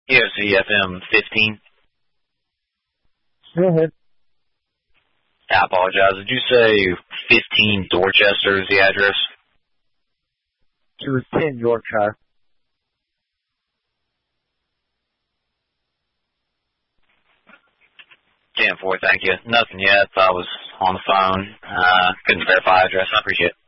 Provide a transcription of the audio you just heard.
EOCFM 15. Go ahead. I apologize. Did you say 15 Dorchester is the address? It was 10 Yorkshire. 10-4, thank you. Nothing yet. I was on the phone. Couldn't verify address. I appreciate it.